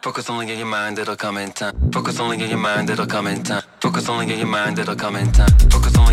Focus only in your mind, it'll come in time. Focus only in your mind, it'll come in time. Focus only in your mind, it'll come in time. Focus only